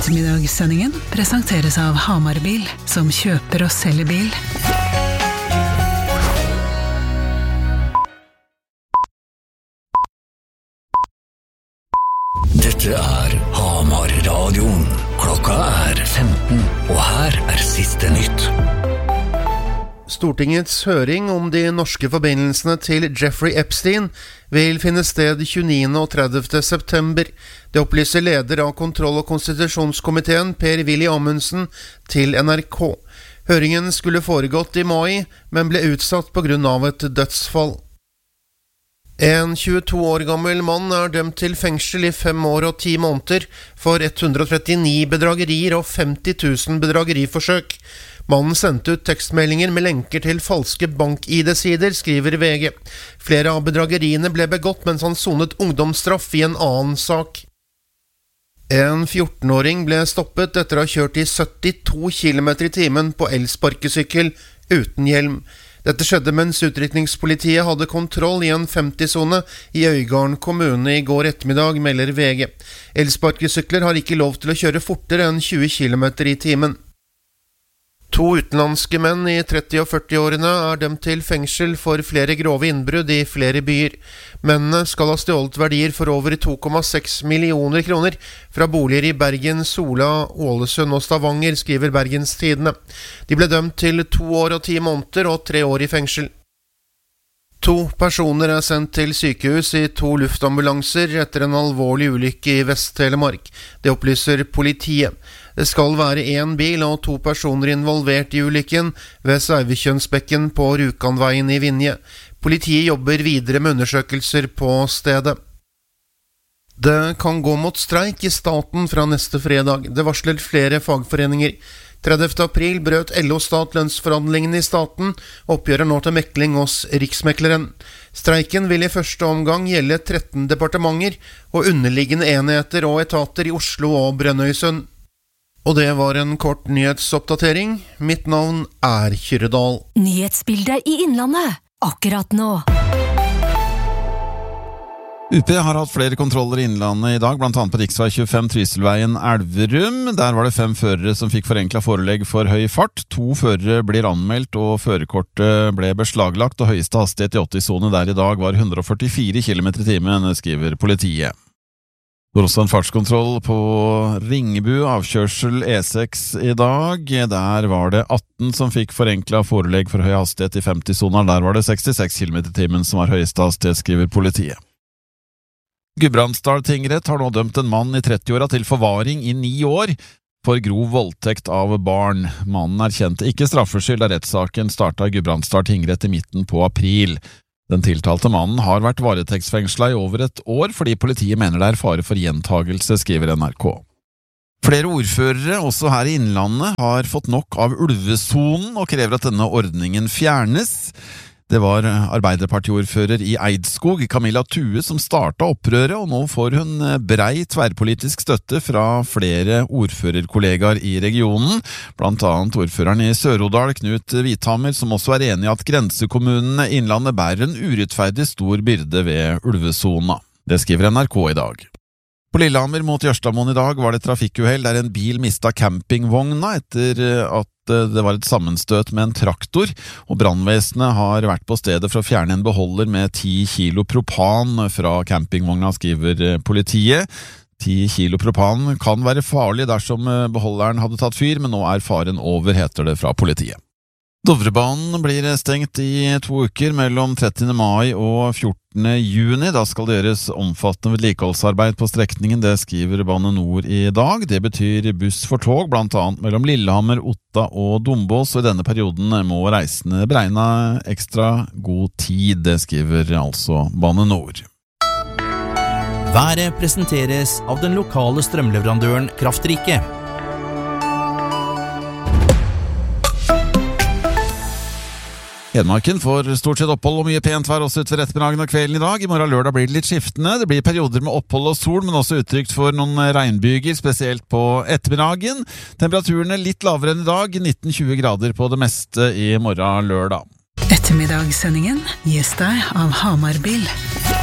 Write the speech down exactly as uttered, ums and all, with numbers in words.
Ettermiddagssendingen presenteres av Hamarbil, som kjøper og selger bil. Dette er Hamar-radioen. Klokka er femten, og her er siste nytt. Stortingets høring om de norske forbindelsene til Jeffrey Epstein vil finne sted tjueniende og tredivte september. Det opplyser leder av kontroll- og konstitusjonskomiteen Per-Willy Amundsen til N R K. Høringen skulle foregått i mai, men ble utsatt på grunn av et dødsfall. En tjueto år gammel mann er dømt til fengsel i fem år og ti måneder for hundre og trettini bedragerier og femti tusen bedrageriforsøk. Mannen sendte ut tekstmeldinger med lenker til falske bank-I D-sider, skriver V G. Flere av bedrageriene ble begått mens han sonet ungdomsstraff i en annen sak. En fjorten-åring ble stoppet etter å ha kjørt i syttito kilometer i timen på elsparkesykkel uten hjelm. Dette skjedde mens utrykningspolitiet hadde kontroll i en femti-sone i Øygarden kommune i går ettermiddag, melder V G. Elsparkesykler har ikke lov til å kjøre fortere enn tjue kilometer i timen. To utenlandske menn i tretti- og førti-årene er dømt til fengsel for flere grove innbrudd i flere byer. Mennene skal ha stjålet verdier for over to komma seks millioner kroner fra boliger i Bergen, Sola, Ålesund og Stavanger, skriver Bergens Tidende. De ble dømt til to år og ti måneder og tre år i fengsel. To personer er sendt til sykehus i to luftambulanser etter en alvorlig ulykke i Vest-Telemark. Det opplyser politiet. Det skal være en bil og to personer involvert i ulykken ved Sauvekjønsbekken på Rjukanveien i Vinje. Politiet jobber videre med undersøkelser på stedet. Det kan gå mot streik i staten fra neste fredag. Det varsler flere fagforeninger. tredivte april brøt L O Stat lønnsforhandlingene i staten, oppgjøret nå til mekling hos Riksmekleren. Streiken vil i første omgang gjelde tretten departementer og underliggende enheter og etater i Oslo og Brønnøysund. Og det var en kort nyhetsoppdatering. Mitt navn er Kyredal. Nyhetsbildet i Innlandet, akkurat nå. U P har hatt flere kontroller i Innlandet i dag, blant annet på riksvei tjuefem Trysilveien Elverum. Der var det fem førere som fikk forenklet forelegg for høy fart. To førere blir anmeldt, og førerkortet ble beslaglagt, og høyeste hastighet i åtti-sone der i dag var hundre og førtifire kilometer i timen, skriver politiet. Det var også en fartskontroll på Ringebu, avkjørsel E seks i dag. Der var det atten som fikk forenklet forelegg for høy hastighet i femti-sonen. Der var det sekstiseks kilometer i timen som var høyeste hastighet, skriver politiet. Gudbrandsdal tingrett har nå dømt en mann i tretti-åra til forvaring i ni år for grov voldtekt av barn. Mannen erkjente ikke straffskyld da rettssaken startet i Gudbrandsdal tingrett i midten på april. Den tiltalte mannen har vært varetektsfengslet i over et år fordi politiet mener det er fare for gjentagelse, skriver N R K. Flere ordførere, også her i Innlandet, har fått nok av ulvesonen og krever at denne ordningen fjernes. Det var Arbeiderpartiordfører i Eidskog, Camilla Thue, som startet opprøret, og nå får hun brei tverrpolitisk støtte fra flere ordførerkollegaer i regionen, blant annet ordføreren i Sør-Odal, Knut Hvithammer, som også er enig i at grensekommunene i Innlandet bærer en urettferdig stor byrde ved ulvesona. Det skriver N R K i dag. På Lillehammer mot Jørstadmoen i dag var det trafikkuhell der en bil mistet campingvogna etter at det var et sammenstøt med en traktor, og brannvesenet har vært på stedet for å fjerne en beholder med ti kilo propan fra campingvogna, skriver politiet. ti kilo propan kan være farlig dersom beholderen hadde tatt fyr, men nå er faren over, heter det fra politiet. Dovrebanen blir stengt i to uker mellom trettiende mai og fjortende juni. Da skal det gjøres omfattende vedlikeholdsarbeid på strekningen, det skriver Bane Nor i dag. Det betyr buss for tog, blant annet mellom Lillehammer, Otta og Dombås, og i denne perioden må reisende beregne ekstra god tid, det skriver altså Bane Nor. Været presenteres av den lokale strømleverandøren Kraftrike. Hedmarken får stort sett opphold og mye pent vær også utover ettermiddagen og kvelden i dag. I morgen lørdag blir det litt skiftende. Det blir perioder med opphold og sol, men også utrygt for noen regnbyger, spesielt på ettermiddagen. Temperaturene litt lavere enn i dag, nitten til tjue grader på det meste i morgen lørdag. Ettermiddagssendingen gis deg av Hamarbil.